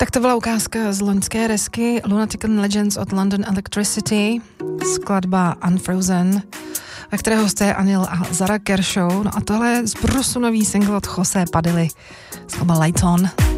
Tak to byla ukázka z loňské desky Lunatic and Legends od London Electricity, skladba Unfrozen, ve které hosté Anil a Zara Kershaw. No a tohle je zbrusu nový single od Jose Padilly, skladba Light On.